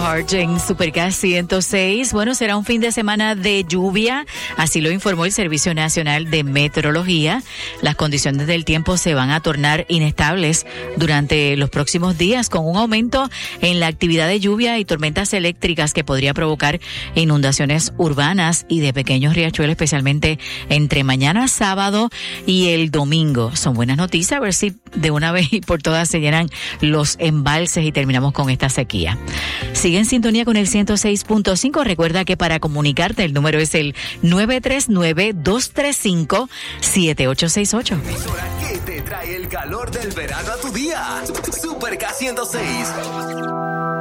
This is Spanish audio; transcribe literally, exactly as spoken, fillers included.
Hart en Super K ciento seis. Bueno, será un fin de semana de lluvia, así lo informó el Servicio Nacional de Meteorología. Las condiciones del tiempo se van a tornar inestables durante los próximos días, con un aumento en la actividad de lluvia y tormentas eléctricas que podría provocar inundaciones urbanas y de pequeños riachuelos, especialmente entre mañana sábado y el domingo. Son buenas noticias, a ver si de una vez y por todas se llenan los embalses y terminamos con esta sequía. Sigue en sintonía con el ciento seis punto cinco. Recuerda que para comunicarte el número es el nueve tres nueve, dos tres cinco, siete ocho seis ocho. Emisora que te trae el calor del verano a tu día. Super K ciento seis.